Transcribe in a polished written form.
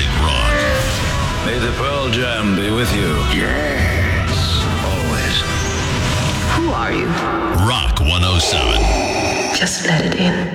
classic rock. May the Pearl Jam be with you. Yes, always. Who are you? Rock 107. Just let it in.